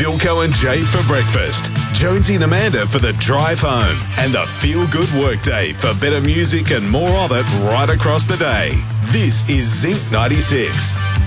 Bilko and Jade for breakfast, Jonesy and Amanda for the drive home, and the feel-good workday for better music and more of it right across the day. This is Zinc 96.